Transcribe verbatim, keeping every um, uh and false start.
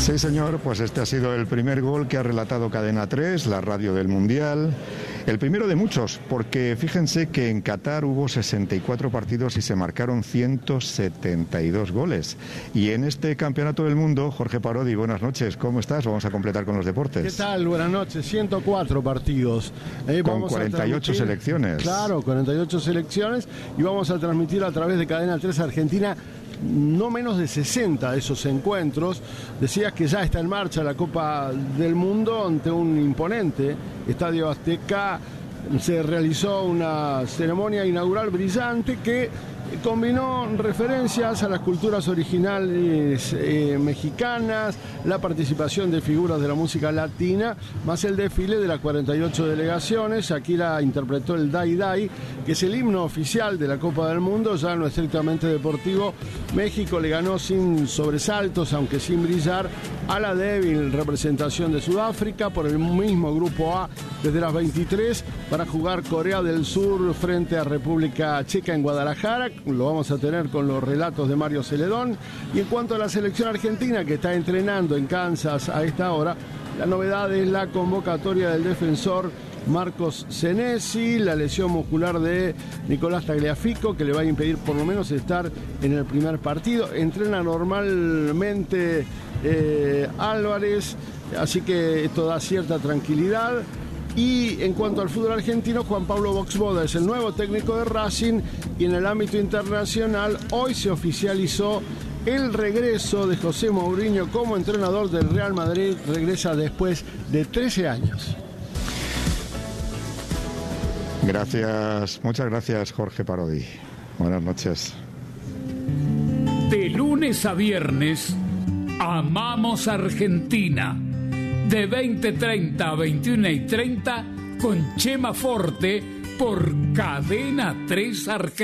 Sí, señor, pues este ha sido el primer gol que ha relatado Cadena tres, la radio del Mundial. El primero de muchos, porque fíjense que en Qatar hubo sesenta y cuatro partidos y se marcaron ciento setenta y dos goles. Y en este Campeonato del Mundo, Jorge Parodi, buenas noches, ¿cómo estás? Vamos a completar con los deportes. ¿Qué tal? Buenas noches, ciento cuatro partidos. Eh, con cuarenta y ocho selecciones. Claro, cuarenta y ocho selecciones, y vamos a transmitir a través de Cadena tres Argentina no menos de sesenta de esos encuentros. Decías que ya está en marcha la Copa del Mundo ante un imponente Estadio Azteca. Se realizó una ceremonia inaugural brillante que combinó referencias a las culturas originales eh, mexicanas, la participación de figuras de la música latina, más el desfile de las cuarenta y ocho delegaciones. Shakira interpretó el Dai Dai, que es el himno oficial de la Copa del Mundo, ya no estrictamente deportivo. México le ganó sin sobresaltos, aunque sin brillar, a la débil representación de Sudáfrica por el mismo grupo A desde las veintitrés para jugar Corea del Sur frente a República Checa en Guadalajara. Lo vamos a tener con los relatos de Mario Celedón. Y en cuanto a la selección argentina, que está entrenando en Kansas a esta hora, la novedad es la convocatoria del defensor Marcos Senesi, la lesión muscular de Nicolás Tagliafico, que le va a impedir por lo menos estar en el primer partido. Entrena normalmente eh, Álvarez, así que esto da cierta tranquilidad. Y en cuanto al fútbol argentino, Juan Pablo Boxboda es el nuevo técnico de Racing, y en el ámbito internacional hoy se oficializó el regreso de José Mourinho como entrenador del Real Madrid. Regresa después de trece años. Gracias, muchas gracias, Jorge Parodi. Buenas noches. De lunes a viernes, Amamos Argentina. De veinte treinta a veintiuno y treinta con Chema Forte por Cadena tres Argentina.